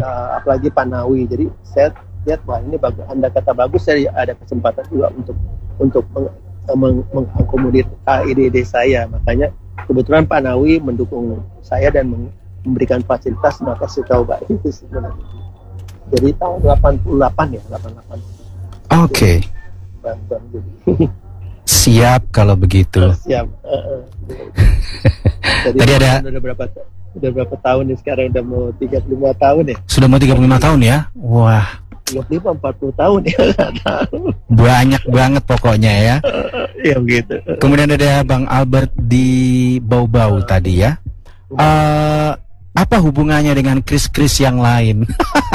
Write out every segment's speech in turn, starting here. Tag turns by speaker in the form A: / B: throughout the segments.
A: apalagi Panawi. Jadi saya lihat wah ini bagus, anda kata bagus, saya ada kesempatan juga untuk mengakomodir ide-ide saya. Makanya kebetulan Panawi mendukung saya dan memberikan fasilitas, maka saya coba itu sebenarnya. Jadi tahun 88 ya, 88.
B: Oke. Siap kalau begitu.
A: Siap. Jadi
B: tadi ada
A: udah berapa tahun nih sekarang, udah mau 35 tahun ya.
B: Sudah mau 35 tahun ya? Wah.
A: 35 40 tahun ya.
B: Banyak banget pokoknya ya.
A: Iya begitu.
B: Kemudian ada Bang Albert di Bau-Bau tadi ya. Apa hubungannya dengan Kris yang lain?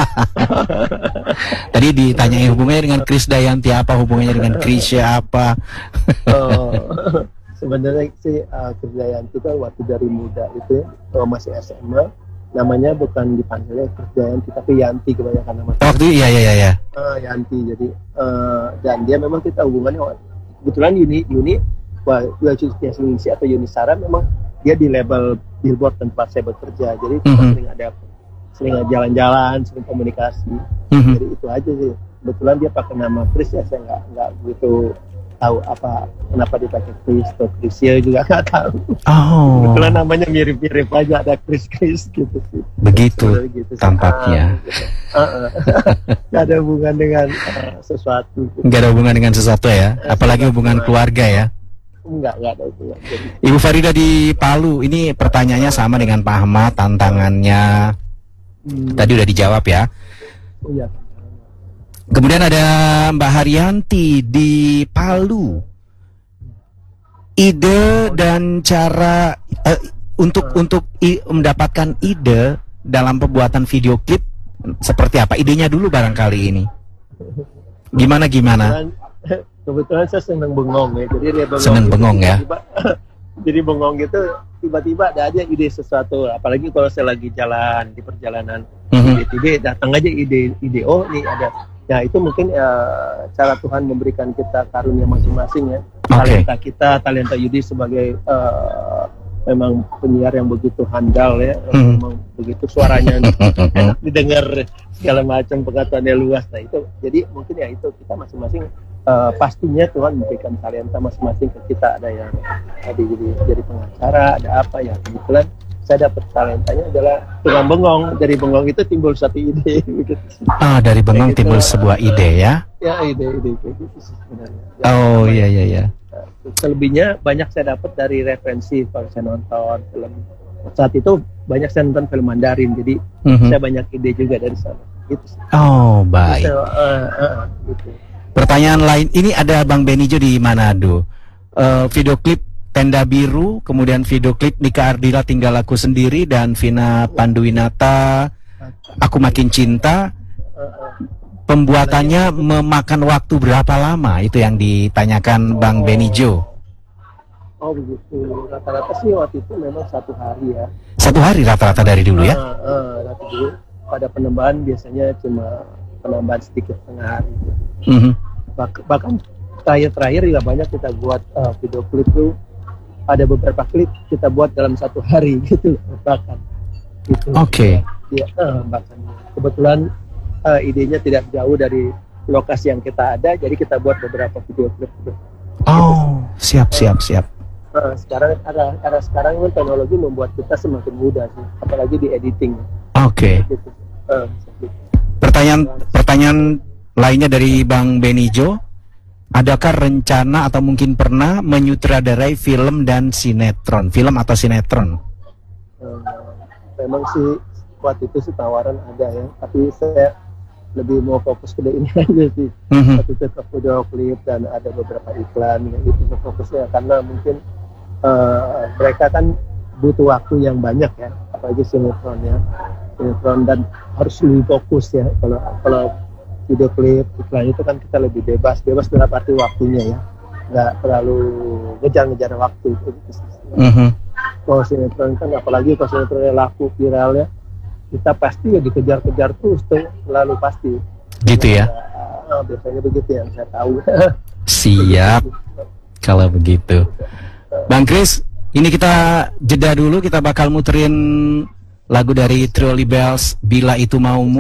B: Tadi ditanyai hubungannya dengan Krisdayanti, apa hubungannya dengan Krisya apa?
A: Sebenarnya sih Krisdayanti kan waktu dari muda itu masih SMA, namanya bukan dipanggilnya Krisdayanti tapi Yanti kebanyakan nama.
B: Waktu iya.
A: Yanti, jadi dan dia memang kita hubungannya kebetulan Yuni atau Yunisara memang dia di label Billboard tempat saya bekerja, jadi kita sering jalan-jalan, sering komunikasi. Jadi itu aja sih. Kebetulan dia pakai nama Kris ya, saya nggak begitu tahu kenapa dia pakai Kris atau Krisya juga nggak tahu. Kebetulan namanya mirip-mirip aja, ada Kris gitu sih.
B: Begitu gitu, tampaknya.
A: Nggak ada hubungan dengan sesuatu.
B: Nggak ada hubungan dengan sesuatu ya, apalagi hubungan keluarga ya.
A: Enggak ada hubungan.
B: Ibu Farida di Palu, ini pertanyaannya sama dengan Pak Ahmad, tantangannya tadi udah dijawab ya.
A: Iya.
B: Kemudian ada Mbak Haryanti di Palu. Ide dan cara untuk mendapatkan ide dalam pembuatan video klip seperti apa? Idenya dulu barangkali ini. Gimana?
A: Kebetulan saya senang bengong ya, jadi dia bengong.
B: Senang bengong ya.
A: Jadi bengong gitu, tiba-tiba ada aja ide sesuatu. Apalagi kalau saya lagi jalan di perjalanan, tiba-tiba datang aja ide. Oh, nih ada. Ya itu mungkin cara Tuhan memberikan kita karunia masing-masing ya. Talenta Yudi sebagai memang penyiar yang begitu handal ya, memang begitu suaranya enak didengar, segala macam pengetahuannya luas. Nah itu, jadi mungkin ya itu kita masing-masing pastinya Tuhan memberikan talenta masing-masing ke kita. Ada yang jadi pengacara, ada apa ya, kebetulan saya dapat talentanya adalah tukang bengong. Dari bengong itu timbul satu ide gitu.
B: Dari bengong timbul sebuah ide ya.
A: Ya ide kayak gitu sih sebenarnya.
B: Iya.
A: Selebihnya banyak saya dapat dari referensi kalau saya nonton film. Saat itu banyak saya nonton film Mandarin, jadi saya banyak ide juga dari sana. Gitu.
B: Baik.
A: Gitu.
B: Pertanyaan lain, ini ada Bang Benijo di Manado. Video klip Tenda Biru, kemudian video klip Nika Ardila Tinggal Aku Sendiri, dan Vina Panduwinata Aku Makin Cinta. Pembuatannya memakan waktu berapa lama? Itu yang ditanyakan Bang Benijo.
A: Oh begitu, rata-rata sih waktu itu memang 1 hari ya. 1
B: hari rata-rata dari dulu ya?
A: Rata dulu. Pada penambahan biasanya cuma penambahan sedikit setengah hari. Bahkan terakhir juga banyak kita buat video klip tuh. Ada beberapa klip kita buat dalam 1 hari gitu bahkan. Gitu.
B: Oke.
A: Ya, bahkan kebetulan idenya tidak jauh dari lokasi yang kita ada, jadi kita buat beberapa video klip.
B: Siap.
A: Sekarang sekarang teknologi membuat kita semakin mudah sih, apalagi di editing.
B: Oke.
A: Gitu.
B: Pertanyaan lainnya dari Bang Benijo, adakah rencana atau mungkin pernah menyutradarai film dan sinetron, film atau sinetron?
A: Memang sih waktu itu sih tawaran ada ya, tapi saya lebih mau fokus ke ini aja sih. Waktu itu ke video klip dan ada beberapa iklan ya, itu fokusnya karena mungkin mereka kan butuh waktu yang banyak ya, apalagi sinetron dan harus lebih fokus ya. Kalau video klip iklan itu kan kita lebih bebas dalam arti waktunya ya, nggak terlalu ngejar waktu gitu. Kalau sinetron kan, apalagi kalau sinetronnya laku viral ya, kita pasti ya dikejar-kejar terus tuh, selalu pasti.
B: Gitu ya?
A: Biasanya begitu yang saya tahu.
B: Siap. Kalau begitu, Bang Kris, ini kita jeda dulu, kita bakal muterin lagu dari Trio Libels, Bila Itu Maumu.